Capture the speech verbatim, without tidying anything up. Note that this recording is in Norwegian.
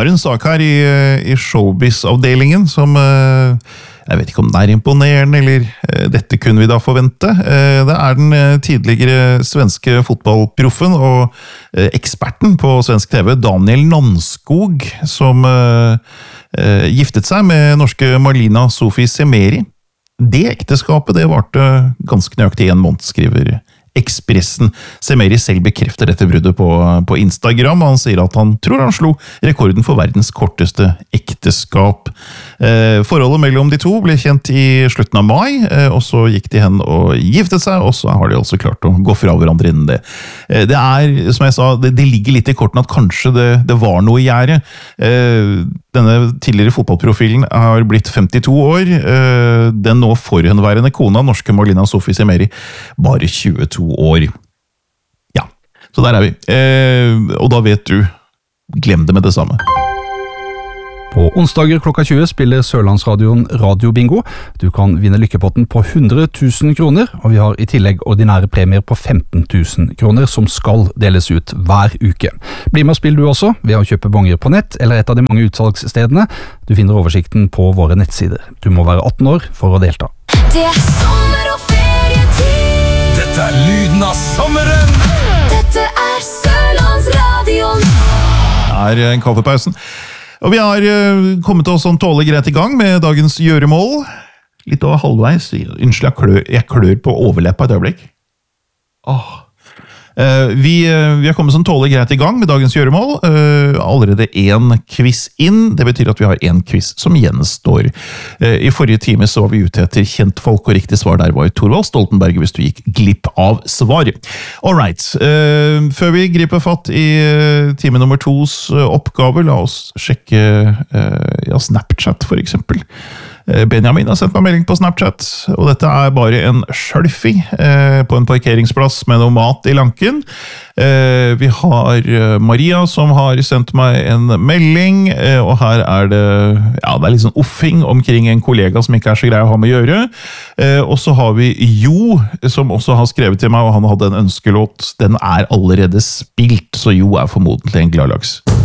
har en sak her i, i showbiz-avdelingen som jeg vet ikke om den er imponerende, eller dette kunne vi da forvente. Det er den tidligere svenske fotballproffen og eksperten på svensk T V, Daniel Nannskog, som giftet seg med norske Marlina Sofie Semeri. Det ekteskapet, det varte ganske nøyaktig en måned, skriver Ekspressen. Semeri selv bekrefter dette bruddet på, på Instagram, og han sier at han tror han slo rekorden for verdens korteste ekteskap. Eh, forholdet mellom de to ble kjent i slutten av mai, eh, og så gikk de hen og giftet seg, og så har de også klart å gå fra hverandre innen det. Eh, det er, som jeg sa, det, det ligger litt i korten at kanskje det, det var noe i gjerdet. Eh, denne tidligere fotballprofilen har blitt femtito år. Eh, den nå forhenværende kona, norske Marlina Sofie Semeri, bare tjueto år. Ja, så der er vi. Eh, og da vet du, glem det med det samme. På onsdager klokka tjue spiller Sørlandsradioen Radio Bingo. Du kan vinne lykkepotten på hundre tusen kroner, og vi har i tillegg ordinære premier på femten tusen kroner som skal deles ut hver uke. Bli med og spill du også, ved å kjøpe bonger på nett eller et av de mange utsalgsstedene. Du finner oversikten på våre nettsider. Du må være atten år for å delta. Det er sommer og ferietid. Dette er lyden av sommeren. Dette er Sørlandsradioen. Det er kaffepausen. Og vi har kommet oss sånn tålig greit i gang med dagens gjøremål. Litt over halvveis. Unnskyld, jeg klør, jeg klør på overleppa et øyeblikk. Åh. Vi, vi har kommet sånn tålig greit i gang med dagens gjøremål. Allerede en quiz inn. Det betyr at vi har en quiz som gjenstår. I forrige time så var vi ute etter kjent folk, og riktig svar der var Thorvald Stoltenberg hvis du gikk glipp av svar. All right. Før vi griper fatt i time nummer tos oppgave, la oss sjekke ja, Snapchat for eksempel. Benjamin har sendt meg melding på Snapchat, og dette er bare en selfie eh, på en parkeringsplass med noe mat i lanken. Eh, vi har Maria som har sendt meg en melding, eh, og her er det, ja, det er litt sånn offing omkring en kollega som ikke er så grei å ha med å gjøre. Eh, og så har vi Jo, som også har skrevet til meg, og han hadde en ønskelåt. Den er allerede spilt, så Jo er formodentlig en gladlaks.